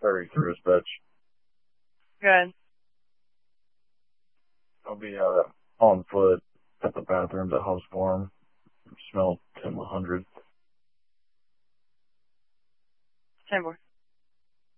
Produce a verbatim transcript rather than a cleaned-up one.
hurry through his bitch. Good. I'll be uh, on foot at the bathrooms at Hub's Farm. Smell ten one hundred. ten more.